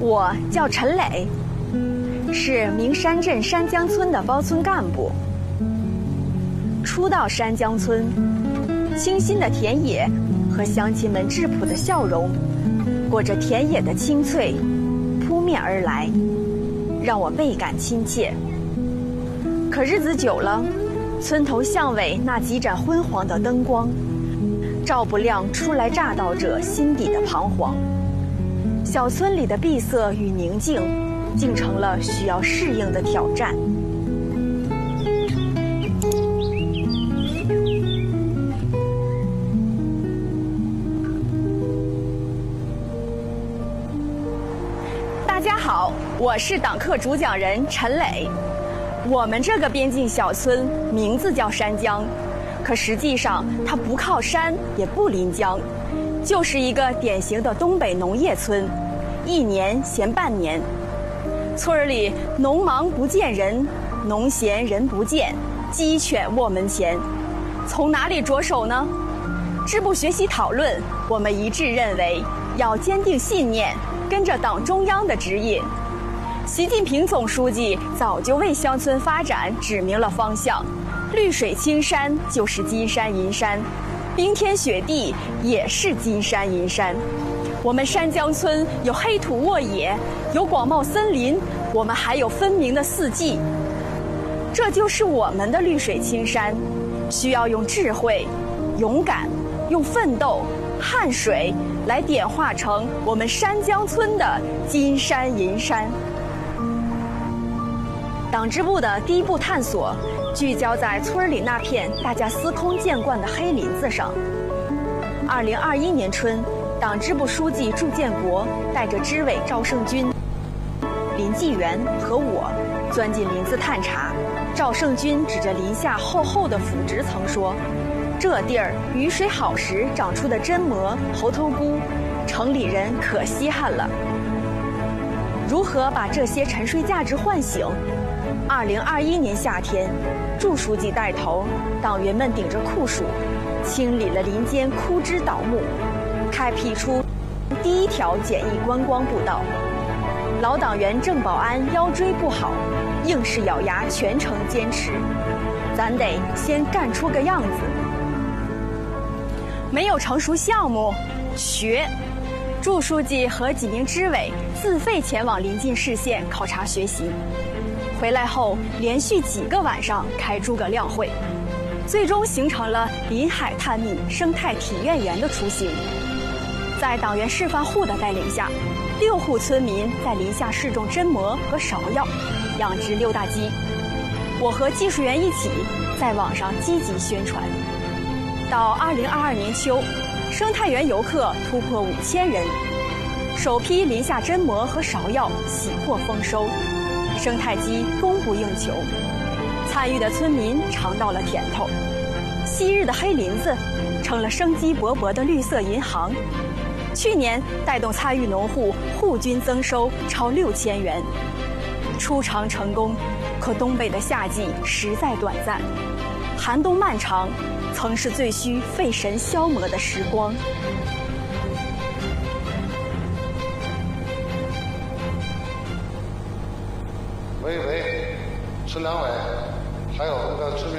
我叫陈磊，是名山镇山江村的包村干部。初到山江村，清新的田野和乡亲们质朴的笑容，裹着田野的青翠，扑面而来，让我倍感亲切。可日子久了，村头巷尾那几盏昏黄的灯光，照不亮初来乍到者心底的彷徨。小村里的闭塞与宁静，竟成了需要适应的挑战。大家好，我是党课主讲人陈磊。我们这个边境小村名字叫山江，可实际上它不靠山，也不临江，就是一个典型的东北农业村，一年闲半年。村里农忙不见人，农闲人不见，鸡犬卧门前。从哪里着手呢？支部学习讨论，我们一致认为要坚定信念，跟着党中央的指引。习近平总书记早就为乡村发展指明了方向，绿水青山就是金山银山，冰天雪地也是金山银山。我们山江村有黑土沃野，有广袤森林，我们还有分明的四季。这就是我们的绿水青山，需要用智慧、勇敢，用奋斗、汗水来点化成我们山江村的金山银山。党支部的第一步探索，聚焦在村里那片大家司空见惯的黑林子上。2021年春，党支部书记祝建国带着支委赵胜军、林继元和我钻进林子探查。赵胜军指着林下厚厚的腐殖层说：“这地儿雨水好时长出的榛蘑、猴头菇，城里人可稀罕了。”如何把这些沉睡价值唤醒？2021年夏天，祝书记带头，党员们顶着酷暑，清理了林间枯枝倒木，开辟出第一条简易观光步道。老党员郑保安腰椎不好，硬是咬牙全程坚持。咱得先干出个样子。没有成熟项目，学。祝书记和几名支委自费前往邻近市县考察学习。回来后，连续几个晚上开诸葛亮会，最终形成了临海探秘生态体验园的雏形。在党员示范户的带领下，6户村民在林下试种榛蘑和芍药，养殖6大鸡。我和技术员一起在网上积极宣传。到2022年秋，生态园游客突破5000人，首批林下榛蘑和芍药喜获丰收。生态鸡供不应求，参与的村民尝到了甜头。昔日的黑林子成了生机勃勃的绿色银行。去年带动参与农户户均增收超6000元，初尝成功。可东北的夏季实在短暂，寒冬漫长，曾是最需费神消磨的时光。 喂，村党委，还有那个村民。